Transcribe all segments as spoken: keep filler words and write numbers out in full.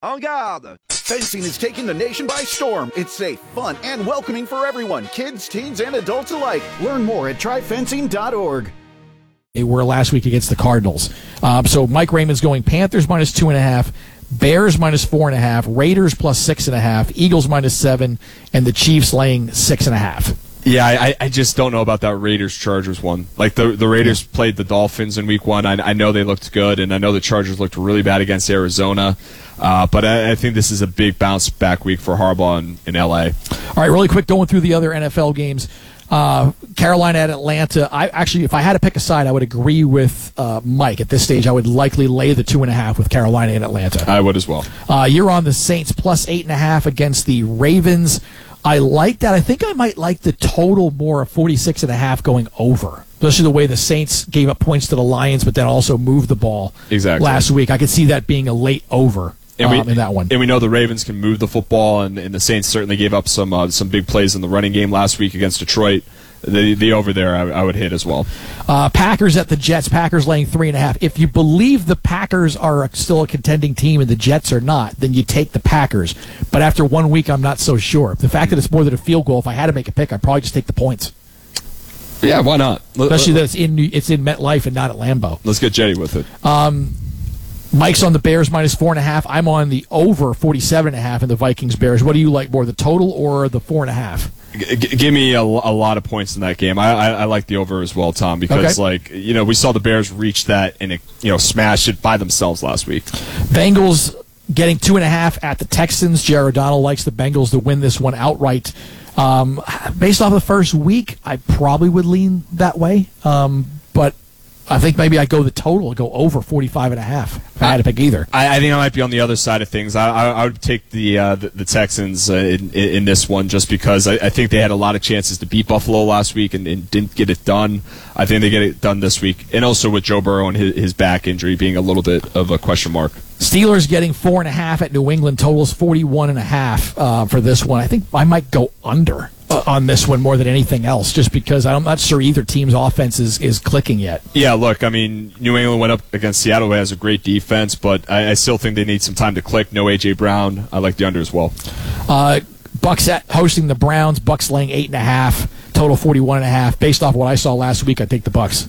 En garde! Fencing is taking the nation by storm. It's safe, fun, and welcoming for everyone, kids, teens, and adults alike. Learn more at try fencing dot org. They were last week against the Cardinals. Um, so Mike Raymond's going Panthers minus two and a half, Bears minus four and a half, Raiders plus six and a half, Eagles minus seven, and the Chiefs laying six and a half. Yeah, I, I just don't know about that Raiders-Chargers one. Like, the the Raiders played the Dolphins in week one. I, I know they looked good, and I know the Chargers looked really bad against Arizona. Uh, but I, I think this is a big bounce-back week for Harbaugh in, in L A. All right, really quick, going through the other N F L games. Uh, Carolina at Atlanta. I actually, if I had to pick a side, I would agree with uh, Mike. At this stage, I would likely lay the two and a half with Carolina and Atlanta. I would as well. Uh, you're on the Saints plus eight and a half against the Ravens. I like that. I think I might like the total more of forty-six and a half going over. Especially the way the Saints gave up points to the Lions, but then also moved the ball exactly. last week. I could see that being a late over and we, um, in that one. And we know the Ravens can move the football, and, and the Saints certainly gave up some uh, some big plays in the running game last week against Detroit. The the over there I, I would hit as well. Uh, Packers at the Jets. Packers laying three and a half. If you believe the Packers are still a contending team and the Jets are not, then you take the Packers. But after one week, I'm not so sure. The fact that it's more than a field goal, if I had to make a pick, I'd probably just take the points. Yeah, why not? Especially that it's in it's in MetLife and not at Lambeau. Let's get Jetty with it. Um, Mike's on the Bears minus four and a half. I'm on the over forty-seven and a half in the Vikings Bears. What do you like more, the total or the four and a half? G- give me a, a lot of points in that game. I, I, I like the over as well, Tom, because okay. like you know we saw the Bears reach that and it, you know smash it by themselves last week. Bengals getting two and a half at the Texans. Jared O'Donnell likes the Bengals to win this one outright. Um, based off the first week, I probably would lean that way, um, but I think maybe I'd go the total, go over forty-five and a half if I had to pick either. I, I think I might be on the other side of things. I, I, I would take the uh, the, the Texans uh, in, in this one just because I, I think they had a lot of chances to beat Buffalo last week and, and didn't get it done. I think they get it done this week. And also with Joe Burrow and his, his back injury being a little bit of a question mark. Steelers getting four and a half at New England. Totals forty-one and a half uh, for this one. I think I might go under uh, on this one more than anything else, just because I'm not sure either team's offense is, is clicking yet. Yeah, look, I mean, New England went up against Seattle, who has a great defense, but I, I still think they need some time to click. No A J Brown. I like the under as well. Uh, Bucks at hosting the Browns. Bucks laying eight and a half. Total forty-one and a half. Based off what I saw last week, I take the Bucks.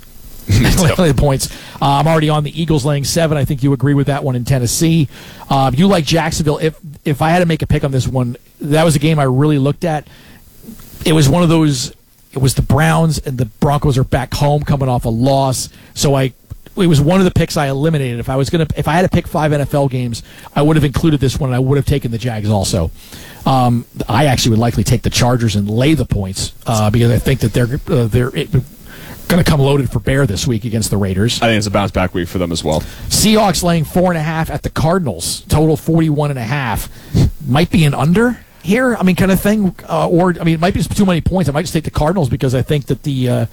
the points. Uh, I'm already on the Eagles laying seven. I think you agree with that one in Tennessee. Uh, you like Jacksonville. If if I had to make a pick on this one, that was a game I really looked at. It was one of those. It was the Browns and the Broncos are back home coming off a loss. So I, it was one of the picks I eliminated. If I was gonna, if I had to pick five N F L games, I would have included this one. And I would have taken the Jags also. Um, I actually would likely take the Chargers and lay the points uh, because I think that they're uh, they're. It, going to come loaded for bear this week against the Raiders. I think it's a bounce back week for them as well. Seahawks laying four and a half at the Cardinals. Total forty-one and a half. Might be an under here. I mean, kind of thing. Uh, or I mean, it might be just too many points. I might just take the Cardinals because I think that the uh,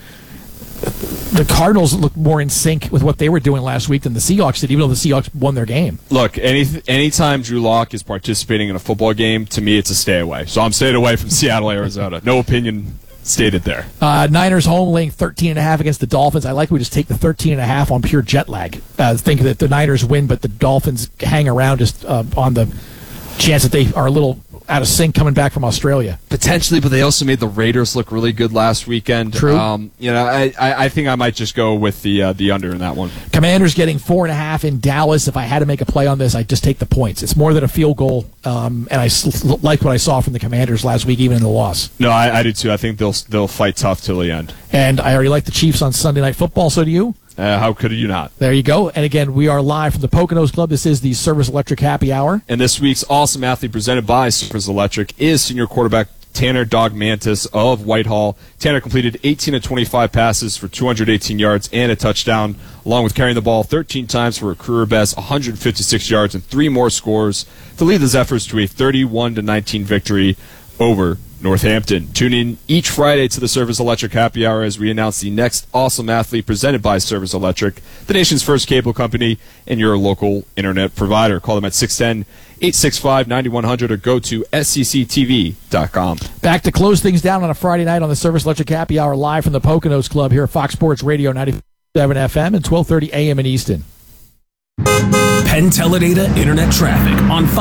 the Cardinals look more in sync with what they were doing last week than the Seahawks did, even though the Seahawks won their game. Look, any anytime Drew Lock is participating in a football game, to me, it's a stay away. So I'm staying away from Seattle, Arizona. No opinion stated there. Uh, Niners home laying thirteen and a half against the Dolphins. I like we just take the thirteen and a half on pure jet lag. Uh, think that the Niners win, but the Dolphins hang around just uh, on the chance that they are a little out of sync coming back from Australia. Potentially, but they also made the Raiders look really good last weekend. True. Um, you know, I, I, I think I might just go with the uh, the under in that one. Commanders getting four and a half in Dallas. If I had to make a play on this, I'd just take the points. It's more than a field goal, um, and I s- liked what I saw from the Commanders last week, even in the loss. No, I, I do too. I think they'll they'll fight tough till the end. And I already like the Chiefs on Sunday Night Football. So do you? Uh, how could you not? There you go. And again, we are live from the Poconos Club. This is the Service Electric Happy Hour. And this week's Awesome Athlete presented by Service Electric is senior quarterback Tanner Dog Mantis of Whitehall. Tanner completed eighteen of twenty-five passes for two hundred eighteen yards and a touchdown, along with carrying the ball thirteen times for a career best one hundred fifty-six yards and three more scores to lead the Zephyrs to a thirty-one to nineteen victory over Northampton. Tune in each Friday to the Service Electric Happy Hour as we announce the next Awesome Athlete presented by Service Electric, the nation's first cable company and your local internet provider. Call them at six one zero, eight six five, nine one zero zero or go to S C C T V dot com. Back to close things down on a Friday night on the Service Electric Happy Hour live from the Poconos Club here at Fox Sports Radio ninety-seven F M and twelve thirty A M in Easton. Penn Teledata Internet Traffic on